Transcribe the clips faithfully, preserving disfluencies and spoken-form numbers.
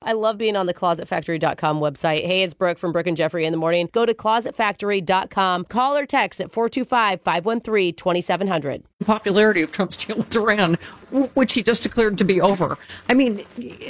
I love being on the closet factory dot com website. Hey, it's Brooke from Brooke and Jeffrey in the morning. Go to closet factory dot com. Call or text at four two five, five one three, two seven zero zero. Popularity of Trump's deal with Iran, which he just declared to be over. I mean,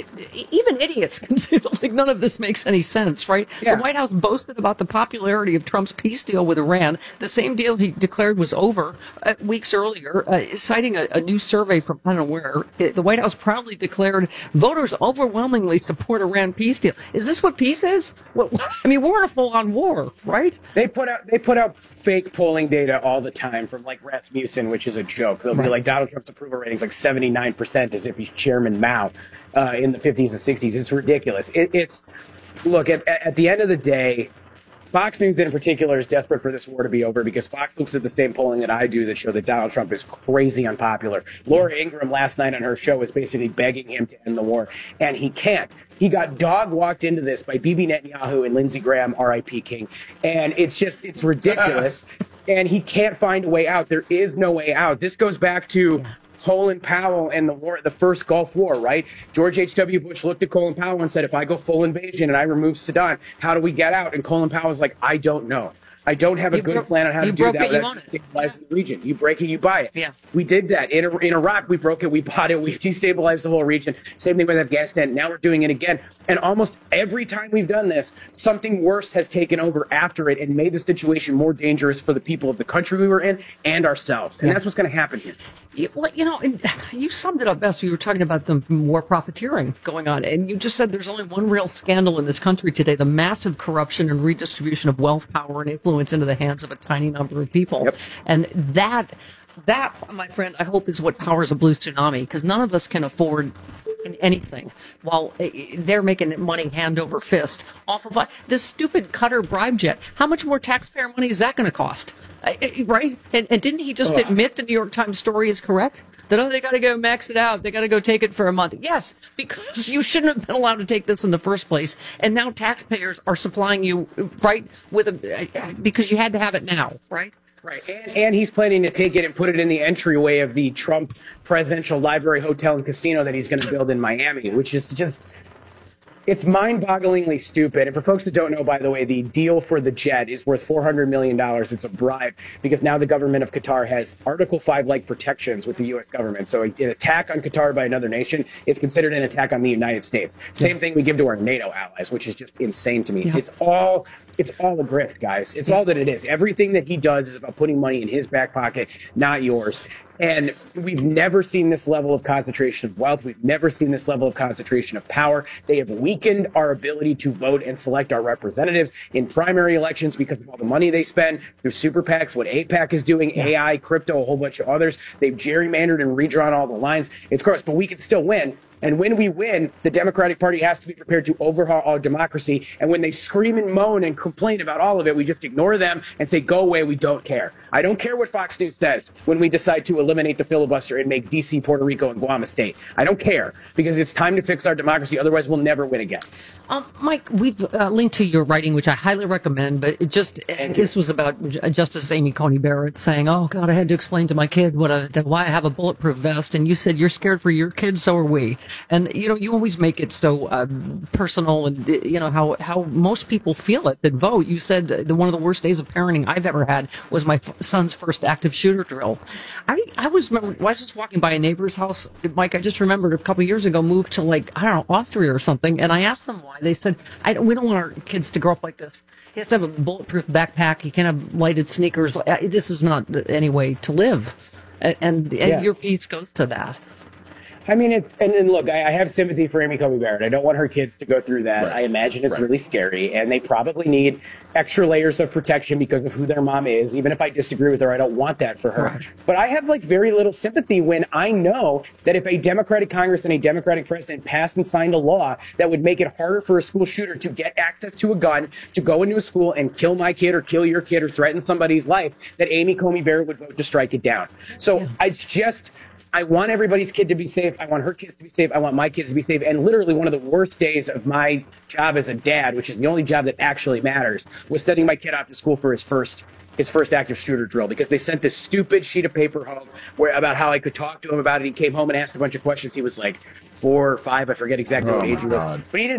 even idiots can see like none of this makes any sense, right? Yeah. The White House boasted about the popularity of Trump's peace deal with Iran, the same deal he declared was over uh, weeks earlier, uh, citing a, a new survey from I don't know where. It, the White House proudly declared voters overwhelmingly support Iran peace deal. Is this what peace is? Well, I mean, we're in a full-on war, right? They put out they put out fake polling data all the time from like Rasmussen, which is a joke. They'll right. be like Donald Trump's approval ratings like seventy-nine percent as if he's Chairman Mao uh, in the fifties and sixties. It's ridiculous. It, it's look at at the end of the day, Fox News in particular is desperate for this war to be over because Fox looks at the same polling that I do that show that Donald Trump is crazy unpopular. Laura Ingraham last night on her show was basically begging him to end the war, and he can't. He got dog walked into this by Bibi Netanyahu and Lindsey Graham, R I P King. And it's just, it's ridiculous. And he can't find a way out. There is no way out. This goes back to Colin Powell and the war, the first Gulf War, right? George H W. Bush looked at Colin Powell and said, if I go full invasion and I remove Saddam, how do we get out? And Colin Powell was like, I don't know. I don't have a you good broke, plan on how to do that without destabilizing the region. You break it, you buy it. Yeah. We did that. In, in Iraq, we broke it, we bought it, we destabilized the whole region. Same thing with Afghanistan. Now we're doing it again. And almost every time we've done this, something worse has taken over after it and made the situation more dangerous for the people of the country we were in and ourselves. And yeah. that's what's going to happen here. You, well, you know, and you summed it up best. You were talking about the war profiteering going on. And you just said there's only one real scandal in this country today, the massive corruption and redistribution of wealth, power, and influence into the hands of a tiny number of people. Yep. And that, that, my friend, I hope is what powers a blue tsunami, because none of us can afford anything while they're making money hand over fist off of this stupid Qatar bribe jet. How much more taxpayer money is that going to cost? Right? And, and didn't he just Ugh. admit the New York Times story is correct? That, oh, they got to go max it out. They got to go take it for a month. Yes, because you shouldn't have been allowed to take this in the first place. And now taxpayers are supplying you, right, with a, because you had to have it now, right? Right, and, and he's planning to take it and put it in the entryway of the Trump Presidential Library, Hotel, and Casino that he's going to build in Miami, which is just, it's mind-bogglingly stupid. And for folks that don't know, by the way, the deal for the jet is worth four hundred million dollars. It's a bribe because now the government of Qatar has Article five-like protections with the U S government. So an attack on Qatar by another nation is considered an attack on the United States. Same yeah. thing we give to our NATO allies, which is just insane to me. Yeah. It's all... It's all a grift, guys. It's all that it is. Everything that he does is about putting money in his back pocket, not yours. And we've never seen this level of concentration of wealth. We've never seen this level of concentration of power. They have weakened our ability to vote and select our representatives in primary elections because of all the money they spend through super PACs, what AIPAC is doing, yeah. A I, crypto, a whole bunch of others. They've gerrymandered and redrawn all the lines. It's gross, but we can still win. And when we win, the Democratic Party has to be prepared to overhaul our democracy. And when they scream and moan and complain about all of it, we just ignore them and say, go away, we don't care. I don't care what Fox News says when we decide to eliminate the filibuster and make D C, Puerto Rico, and Guam a state. I don't care because it's time to fix our democracy. Otherwise, we'll never win again. Um, Mike, we've uh, linked to your writing, which I highly recommend, but it just, Thank this you. was about Justice Amy Coney Barrett saying, oh, God, I had to explain to my kid what a, that why I have a bulletproof vest. And you said, you're scared for your kids, so are we. And, you know, you always make it so uh, personal and, you know, how, how most people feel it that vote. You said that one of the worst days of parenting I've ever had was my f- son's first active shooter drill. I, I was, remember, I was just walking by a neighbor's house, Mike, I just remembered a couple of years ago, moved to, like, I don't know, Austria or something, and I asked them why. They said, I don't, we don't want our kids to grow up like this. He has to have a bulletproof backpack. He can't have lighted sneakers. This is not any way to live. And, and, and yeah. your piece goes to that. I mean, it's, and then look, I, I have sympathy for Amy Coney Barrett. I don't want her kids to go through that. Right. I imagine it's right. really scary, and they probably need extra layers of protection because of who their mom is. Even if I disagree with her, I don't want that for her. Right. But I have like very little sympathy when I know that if a Democratic Congress and a Democratic president passed and signed a law that would make it harder for a school shooter to get access to a gun, to go into a school and kill my kid or kill your kid or threaten somebody's life, that Amy Coney Barrett would vote to strike it down. So yeah. I just... I want everybody's kid to be safe. I want her kids to be safe. I want my kids to be safe. And literally one of the worst days of my job as a dad, which is the only job that actually matters, was sending my kid off to school for his first his first active shooter drill because they sent this stupid sheet of paper home where about how I could talk to him about it. He came home and asked a bunch of questions. He was like four or five. I forget exactly oh what age he was. God. But he didn't